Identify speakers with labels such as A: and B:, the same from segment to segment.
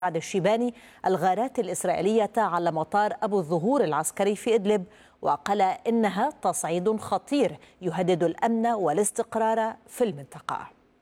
A: بعد الشيباني الغارات الإسرائيلية على مطار أبو الظهور العسكري في إدلب، وقال إنها تصعيد خطير يهدد الأمن والاستقرار في المنطقة.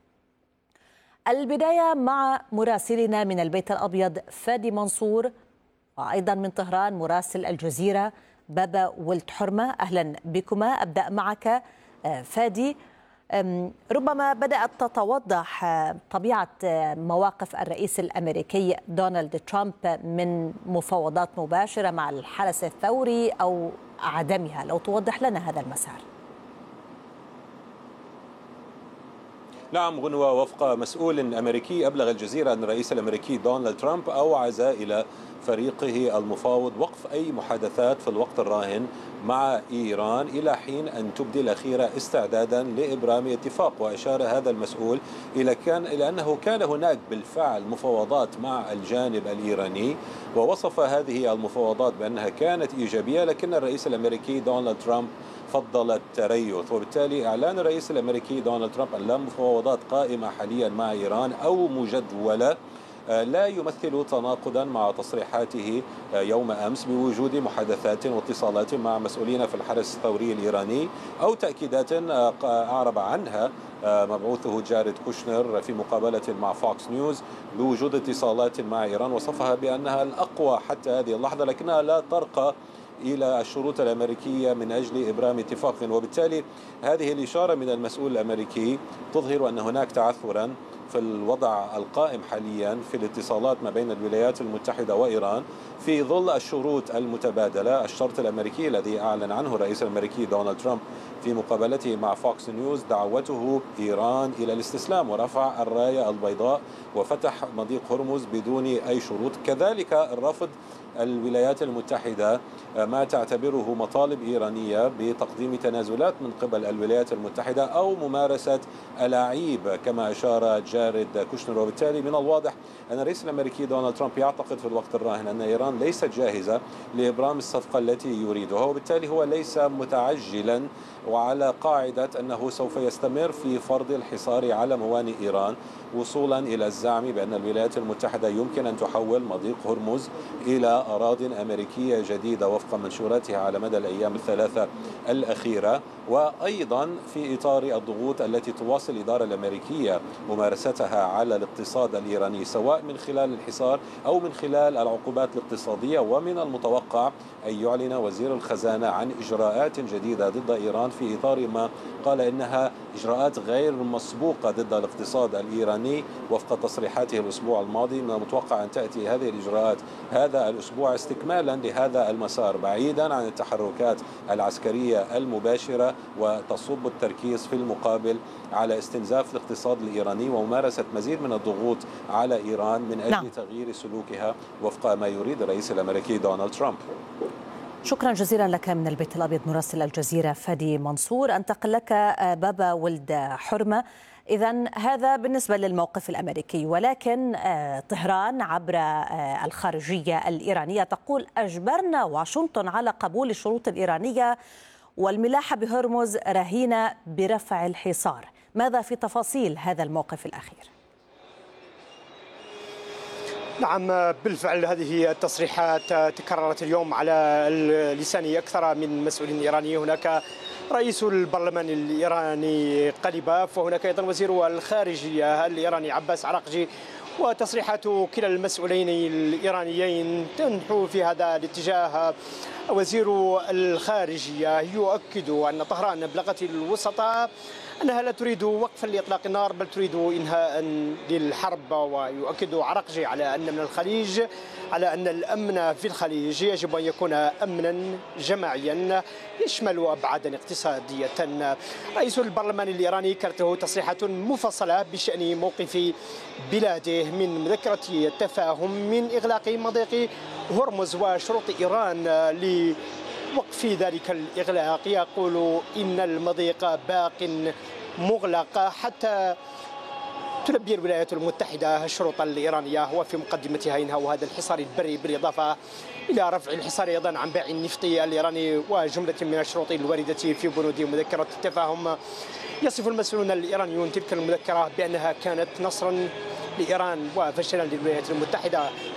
A: البداية مع مراسلنا من البيت الأبيض فادي منصور، وأيضا من طهران مراسل الجزيرة بابا ولد حرمة. أهلا بكما. أبدأ معك فادي، ربما بدأت تتوضح طبيعة مواقف الرئيس الأمريكي دونالد ترامب من مفاوضات مباشرة مع الحرس الثوري أو عدمها، لو توضح لنا هذا المسار.
B: نعم غنوة، وفق مسؤول أمريكي أبلغ الجزيرة أن الرئيس الأمريكي دونالد ترامب أوعز إلى فريقه المفاوض وقف أي محادثات في الوقت الراهن مع إيران إلى حين أن تبدي الأخيرة استعدادا لإبرام اتفاق. وأشار هذا المسؤول إلى أنه كان هناك بالفعل مفاوضات مع الجانب الإيراني، ووصف هذه المفاوضات بأنها كانت إيجابية، لكن الرئيس الأمريكي دونالد ترامب فضل التريث. وبالتالي إعلان الرئيس الأمريكي دونالد ترامب أن لا مفاوضات قائمة حاليا مع إيران أو مجدولة لا يمثل تناقضا مع تصريحاته يوم أمس بوجود محادثات واتصالات مع مسؤولين في الحرس الثوري الإيراني، أو تأكيدات أعرب عنها مبعوثه جاريد كوشنر في مقابلة مع فوكس نيوز بوجود اتصالات مع إيران، وصفها بأنها الأقوى حتى هذه اللحظة، لكنها لا ترقى إلى الشروط الأمريكية من أجل إبرام اتفاق. وبالتالي هذه الإشارة من المسؤول الأمريكي تظهر أن هناك تعثرا في الوضع القائم حاليا في الاتصالات ما بين الولايات المتحدة وإيران في ظل الشروط المتبادلة. الشرط الأمريكي الذي أعلن عنه الرئيس الأمريكي دونالد ترامب في مقابلته مع فوكس نيوز دعوته إيران إلى الاستسلام ورفع الراية البيضاء وفتح مضيق هرمز بدون أي شروط. كذلك الرفض الولايات المتحدة ما تعتبره مطالب إيرانية بتقديم تنازلات من قبل الولايات المتحدة أو ممارسة ألاعيب كما أشار جاريد كوشنر. وبالتالي من الواضح أن الرئيس الأمريكي دونالد ترامب يعتقد في الوقت الراهن أن إيران ليست جاهزة لإبرام الصفقة التي يريدها، وبالتالي هو ليس متعجلا وعلى قاعدة أنه سوف يستمر في فرض الحصار على موانئ إيران، وصولا إلى الزعم بأن الولايات المتحدة يمكن أن تحول مضيق هرمز إلى أراضٍ أمريكية جديدة وفق منشوراتها على مدى الأيام الثلاثة الأخيرة. وأيضا في إطار الضغوط التي تواصل الإدارة الأمريكية ممارستها على الاقتصاد الإيراني سواء من خلال الحصار أو من خلال العقوبات الاقتصادية، ومن المتوقع أن يعلن وزير الخزانة عن إجراءات جديدة ضد إيران في إطار ما قال إنها إجراءات غير مسبوقة ضد الاقتصاد الإيراني وفق تصريحاته الأسبوع الماضي. من المتوقع أن تأتي هذه الإجراءات هذا الأسبوع استكمالا لهذا المسار بعيدا عن التحركات العسكرية المباشرة، وتصب التركيز في المقابل على استنزاف الاقتصاد الإيراني وممارسة مزيد من الضغوط على إيران من أجل تغيير سلوكها وفق ما يريد الرئيس الأمريكي دونالد ترامب.
A: شكرا جزيلا لك من البيت الأبيض مراسل الجزيرة فادي منصور. أنتقل لك بابا ولد حرمة. إذن هذا بالنسبة للموقف الأمريكي، ولكن طهران عبر الخارجية الإيرانية تقول أجبرنا واشنطن على قبول الشروط الإيرانية والملاحة بهرمز رهينة برفع الحصار. ماذا في تفاصيل هذا الموقف الأخير؟
C: نعم بالفعل هذه التصريحات تكررت اليوم على لسان أكثر من مسؤول إيراني. هناك رئيس البرلمان الإيراني قليباف، وهناك أيضا وزير الخارجية الإيراني عباس عراقجي، وتصريحات كلا المسؤولين الإيرانيين تنحو في هذا الاتجاه. وزير الخارجية يؤكد أن طهران أبلغت الوسطاء أنها لا تريد وقفا لإطلاق النار بل تريد إنهاء للحرب. ويؤكد عراقجي على أن الأمن في الخليج يجب أن يكون أمنا جماعيا يشمل أبعادا اقتصادية. رئيس البرلمان الإيراني كانت له تصريحات مفصلة بشأن موقف بلاده من مذكرة التفاهم من إغلاق مضيق هرمز وشروط إيران لوقف ذلك الإغلاق. يقول إن المضيق باق مغلق حتى تلبي الولايات المتحدة الشروط الإيرانية، وفي مقدمتها إنهاء هذا الحصار البري، بالإضافة إلى رفع الحصار أيضا عن بيع النفط الإيراني وجملة من الشروط الواردة في بنود مذكرة التفاهم. يصف المسؤولون الإيرانيون تلك المذكرة بأنها كانت نصرا لإيران وفشلا للولايات المتحدة.